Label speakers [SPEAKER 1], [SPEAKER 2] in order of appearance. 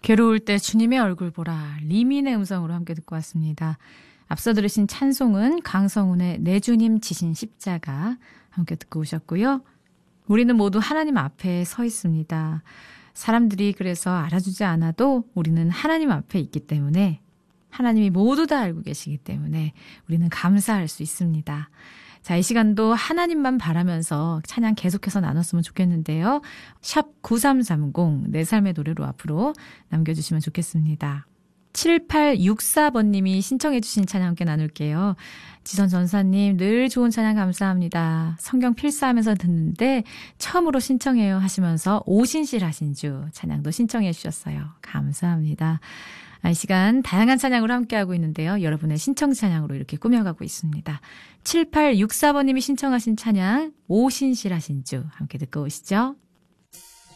[SPEAKER 1] 괴로울 때 주님의 얼굴 보라. 리민의 음성으로 함께 듣고 왔습니다. 앞서 들으신 찬송은 강성훈의 내 주님 지신 십자가 함께 듣고 오셨고요. 우리는 모두 하나님 앞에 서 있습니다. 사람들이 그래서 알아주지 않아도 우리는 하나님 앞에 있기 때문에 하나님이 모두 다 알고 계시기 때문에 우리는 감사할 수 있습니다. 자, 이 시간도 하나님만 바라면서 찬양 계속해서 나눴으면 좋겠는데요. 샵 9330 내 삶의 노래로 앞으로 남겨주시면 좋겠습니다. 7864번님이 신청해 주신 찬양 함께 나눌게요. 지선 전사님 늘 좋은 찬양 감사합니다. 성경 필사하면서 듣는데 처음으로 신청해요 하시면서 오신실 하신 주 찬양도 신청해 주셨어요. 감사합니다. 이 시간 다양한 찬양으로 함께하고 있는데요. 여러분의 신청 찬양으로 이렇게 꾸며가고 있습니다. 7864번님이 신청하신 찬양 오신실 하신 주 함께 듣고 오시죠.